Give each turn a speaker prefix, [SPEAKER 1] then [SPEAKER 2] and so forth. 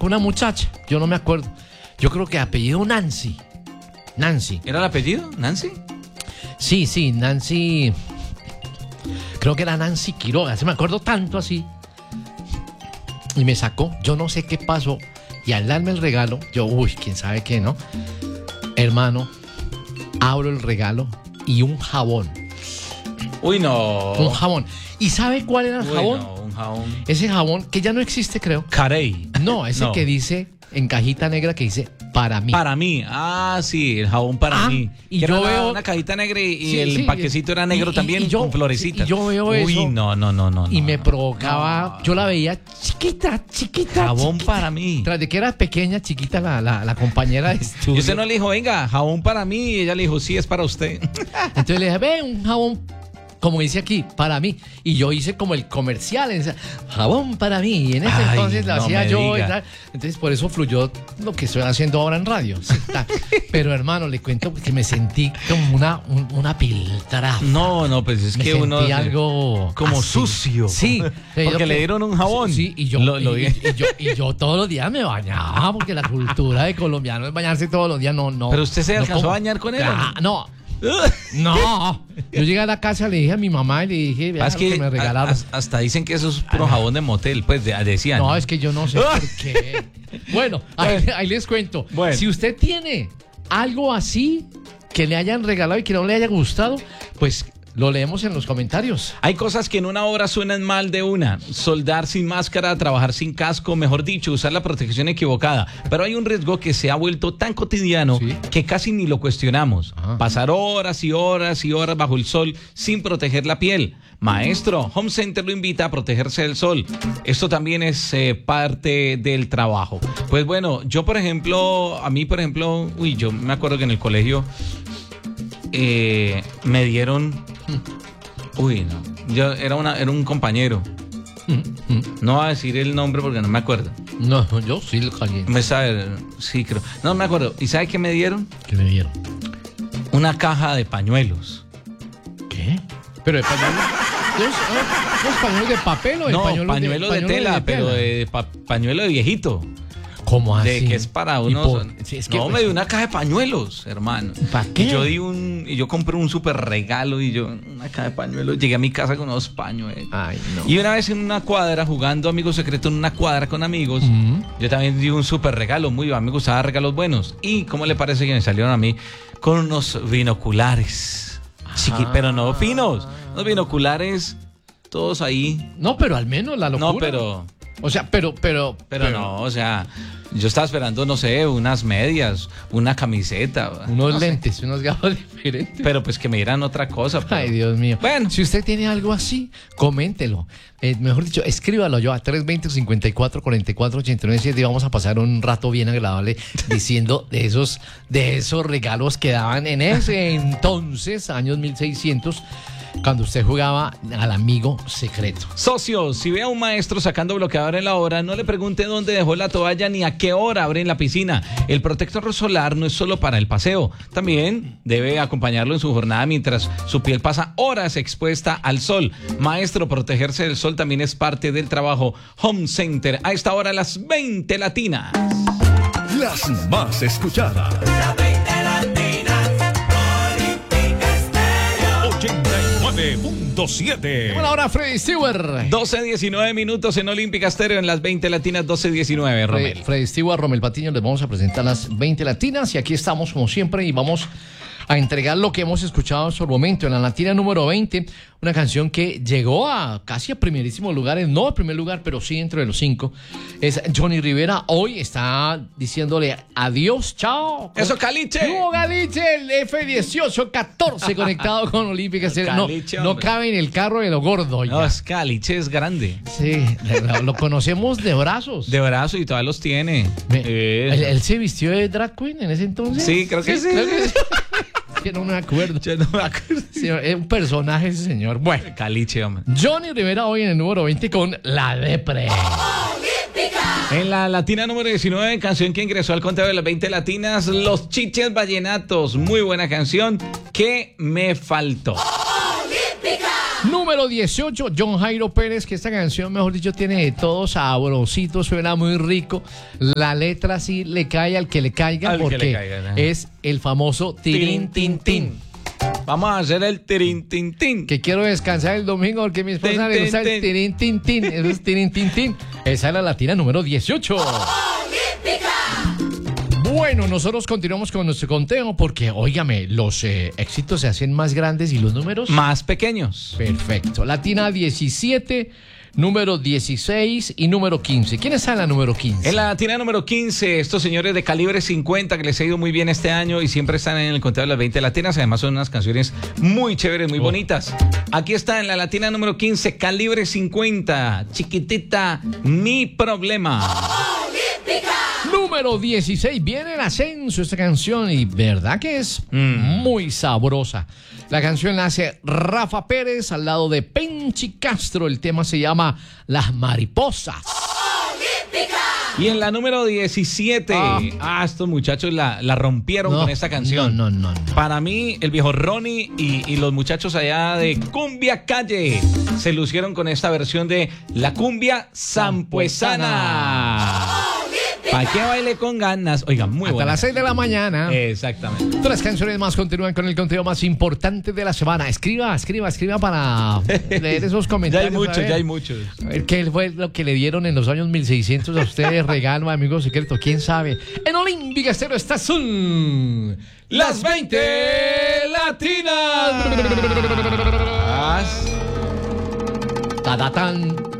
[SPEAKER 1] sacó una muchacha, yo no me acuerdo. Yo creo que apellido Nancy.
[SPEAKER 2] ¿Era el apellido? ¿Nancy?
[SPEAKER 1] Sí, Nancy. Creo que era Nancy Quiroga, se me acuerdo tanto así. Y me sacó, yo no sé qué pasó. Y al darme el regalo, yo, quién sabe qué, ¿no? Hermano, abro el regalo y un jabón.
[SPEAKER 2] Uy, no.
[SPEAKER 1] Un jabón. ¿Y sabe cuál era el jabón?
[SPEAKER 2] No, un jabón.
[SPEAKER 1] Ese jabón que ya no existe, creo.
[SPEAKER 2] Carey.
[SPEAKER 1] No, ese que dice en cajita negra que dice para mí.
[SPEAKER 2] Para mí. Sí, el jabón para mí.
[SPEAKER 1] Y
[SPEAKER 2] que
[SPEAKER 1] yo
[SPEAKER 2] era
[SPEAKER 1] veo
[SPEAKER 2] una cajita negra y el empaquecito era negro también con florecitas.
[SPEAKER 1] Y yo veo eso.
[SPEAKER 2] Uy, no.
[SPEAKER 1] Y me provocaba, yo la veía chiquita.
[SPEAKER 2] Jabón
[SPEAKER 1] chiquita.
[SPEAKER 2] para mí.
[SPEAKER 1] Tras de que era pequeña, chiquita la compañera de estudio.
[SPEAKER 2] Y usted no le dijo, venga, jabón para mí. Y ella le dijo, sí, es para usted.
[SPEAKER 1] Entonces le dije, ve, un jabón, como dice aquí, para mí. Y yo hice como el comercial, jabón para mí. Y en ese entonces lo hacía yo y tal. Entonces por eso fluyó lo que estoy haciendo ahora en radio. ¿Sí? Pero hermano, le cuento que me sentí como una piltrafa.
[SPEAKER 2] No, pues es que uno
[SPEAKER 1] sentí algo
[SPEAKER 2] como
[SPEAKER 1] así.
[SPEAKER 2] Sucio.
[SPEAKER 1] Sí.
[SPEAKER 2] Porque le dieron un jabón.
[SPEAKER 1] Sí, y yo todos los días me bañaba, porque la cultura de colombiano es bañarse todos los días. No.
[SPEAKER 2] Pero usted se alcanzó a bañar con él.
[SPEAKER 1] No. Yo llegué a la casa, le dije a mi mamá y le dije, vea lo que me regalaron.
[SPEAKER 2] Hasta dicen que eso es puro jabón de motel, pues decían.
[SPEAKER 1] No, es que yo no sé por qué. Bueno, ahí les cuento. Bueno. Si usted tiene algo así que le hayan regalado y que no le haya gustado, pues lo leemos en los comentarios.
[SPEAKER 2] Hay cosas que en una hora suenan mal de una. Soldar sin máscara, trabajar sin casco, mejor dicho, usar la protección equivocada. Pero hay un riesgo que se ha vuelto tan cotidiano que casi ni lo cuestionamos. Pasar horas y horas y horas bajo el sol sin proteger la piel. Maestro, Home Center lo invita a protegerse del sol. Esto también es parte del trabajo. Pues bueno, yo yo me acuerdo que en el colegio me dieron... era un compañero. No voy a decir el nombre porque no me acuerdo.
[SPEAKER 1] No, yo sí lo caliento.
[SPEAKER 2] Sí, creo. No me acuerdo. ¿Y sabe qué me dieron?
[SPEAKER 1] ¿Qué me dieron?
[SPEAKER 2] Una caja de pañuelos.
[SPEAKER 1] ¿Qué? ¿Pero de pañuelos? ¿Los pañuelos de papel o de
[SPEAKER 2] pañuelos de tela, pero de pañuelo de viejito.
[SPEAKER 1] ¿Cómo así?
[SPEAKER 2] De que es para unos... me dio una caja de pañuelos, hermano.
[SPEAKER 1] ¿Para qué?
[SPEAKER 2] Y yo compré un súper regalo una caja de pañuelos. Llegué a mi casa con unos pañuelos.
[SPEAKER 1] Ay, no.
[SPEAKER 2] Y una vez en una cuadra, jugando Amigo Secreto en una cuadra con amigos, yo también di un súper regalo. A mí me gustaban regalos buenos. ¿Y cómo le parece que me salieron a mí? Con unos binoculares. Pero no finos. Unos binoculares, todos ahí.
[SPEAKER 1] No, pero al menos la locura.
[SPEAKER 2] No, pero...
[SPEAKER 1] O sea, pero
[SPEAKER 2] no, o sea, yo estaba esperando, no sé, unas medias, una camiseta.
[SPEAKER 1] Unos lentes, unos gafas diferentes.
[SPEAKER 2] Pero pues que me dieran otra cosa. Pero...
[SPEAKER 1] Ay, Dios mío. Bueno, si usted tiene algo así, coméntelo. Mejor dicho, escríbalo yo a 320-54-44-897 y vamos a pasar un rato bien agradable diciendo de esos regalos que daban en ese entonces, años 1600. Cuando usted jugaba al Amigo Secreto.
[SPEAKER 2] Socios, si ve a un maestro sacando bloqueador en la obra, no le pregunte dónde dejó la toalla ni a qué hora abren la piscina. El protector solar no es solo para el paseo, también debe acompañarlo en su jornada mientras su piel pasa horas expuesta al sol. Maestro, protegerse del sol también es parte del trabajo. Home Center, a esta hora las 20 latinas.
[SPEAKER 3] Las más escuchadas.
[SPEAKER 4] Las 20 latinas, Olímpica Estéreo.
[SPEAKER 3] 89.7.
[SPEAKER 1] Bueno, ahora Freddy Stewart.
[SPEAKER 2] 12:19 minutos en Olímpica Estéreo en las 20 latinas, 12:19, Romel.
[SPEAKER 1] Freddy Stewart, Romel Patiño, les vamos a presentar las 20 latinas y aquí estamos como siempre y vamos a entregar lo que hemos escuchado hasta el momento. En la latina número 20, una canción que llegó casi a primerísimos lugares, no al primer lugar, pero sí dentro de los 5. Es Johnny Rivera. Hoy está diciéndole adiós, chao.
[SPEAKER 2] ¡Eso, Caliche!
[SPEAKER 1] ¡Hugo Galiche, el F-18-14 conectado con Olímpica Estéreo! No cabe en el carro de lo gordo.
[SPEAKER 2] No, es Caliche, es grande.
[SPEAKER 1] Sí, lo conocemos de brazos.
[SPEAKER 2] De brazos y todavía los tiene.
[SPEAKER 1] ¿Él se vistió de drag queen en ese entonces?
[SPEAKER 2] Sí, creo que sí.
[SPEAKER 1] Que no me acuerdo.
[SPEAKER 2] Yo no me acuerdo.
[SPEAKER 1] Sí, es un personaje ese señor. Bueno,
[SPEAKER 2] Caliche, hombre.
[SPEAKER 1] Johnny Rivera hoy en el número 20 con La Depre.
[SPEAKER 2] En la latina número 19, canción que ingresó al conteo de las 20 latinas, Los Chiches Vallenatos. Muy buena canción. ¿Qué me faltó?
[SPEAKER 1] Número 18, John Jairo Pérez, que esta canción, mejor dicho, tiene de todo sabrosito, suena muy rico. La letra sí le cae al que le caiga,
[SPEAKER 2] Al que
[SPEAKER 1] porque
[SPEAKER 2] le caiga, ¿no?
[SPEAKER 1] es el famoso tirín, tin, tin.
[SPEAKER 2] Vamos a hacer el tirín, tin, tin.
[SPEAKER 1] Que quiero descansar el domingo porque mi esposa
[SPEAKER 2] Tin,
[SPEAKER 1] le gusta
[SPEAKER 2] tin,
[SPEAKER 1] el tirín, tin, tin. Eso es tirín, tin, tin. Esa es la latina número 18. Bueno, nosotros continuamos con nuestro conteo porque, óigame, los éxitos se hacen más grandes y los números
[SPEAKER 2] Más pequeños.
[SPEAKER 1] Perfecto. Latina 17, número 16 y número 15. ¿Quién está en la número 15?
[SPEAKER 2] En la latina número 15, estos señores de calibre 50 que les ha ido muy bien este año y siempre están en el conteo de las 20 latinas. Además son unas canciones muy chéveres, muy bonitas. Aquí está en la latina número 15, calibre 50, Chiquitita, Mi Problema.
[SPEAKER 1] Número 16, viene en ascenso esta canción y verdad que es muy sabrosa. La canción la hace Rafa Pérez al lado de Penchi Castro. El tema se llama Las Mariposas.
[SPEAKER 2] Y en la número 17, estos muchachos la rompieron con esta canción.
[SPEAKER 1] No.
[SPEAKER 2] Para mí, el viejo Ronnie y los muchachos allá de Cumbia Calle se lucieron con esta versión de la cumbia sampuesana. ¿Para qué baile con ganas? Oiga, muy
[SPEAKER 1] Hasta
[SPEAKER 2] buena.
[SPEAKER 1] las 6 de la mañana.
[SPEAKER 2] Exactamente.
[SPEAKER 1] 3 canciones más continúan con el conteo más importante de la semana. Escriba para leer esos comentarios.
[SPEAKER 2] Ya hay muchos.
[SPEAKER 1] A ver qué fue lo que le dieron en los años 1600 a ustedes, regalo, amigo secreto, quién sabe. En Olímpica Estéreo estas son
[SPEAKER 2] Las 20 latinas.
[SPEAKER 1] Tadatán.